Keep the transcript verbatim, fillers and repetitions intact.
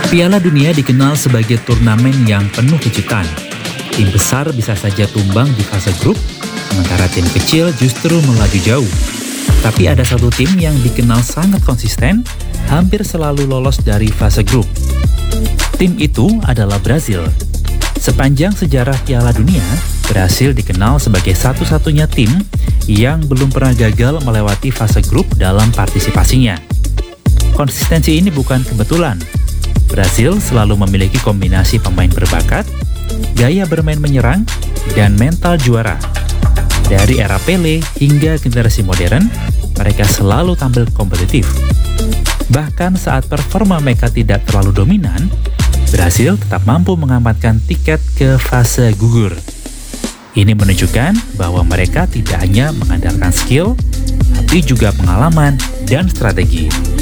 Piala Dunia dikenal sebagai turnamen yang penuh kejutan. Tim besar bisa saja tumbang di fase grup, sementara tim kecil justru melaju jauh. Tapi ada satu tim yang dikenal sangat konsisten, hampir selalu lolos dari fase grup. Tim itu adalah Brazil. Sepanjang sejarah Piala Dunia, Brasil dikenal sebagai satu-satunya tim yang belum pernah gagal melewati fase grup dalam partisipasinya. Konsistensi ini bukan kebetulan. Brasil selalu memiliki kombinasi pemain berbakat, gaya bermain menyerang, dan mental juara. Dari era Pele hingga generasi modern, mereka selalu tampil kompetitif. Bahkan saat performa mereka tidak terlalu dominan, Brasil tetap mampu mengamankan tiket ke fase gugur. Ini menunjukkan bahwa mereka tidak hanya mengandalkan skill, tapi juga pengalaman dan strategi.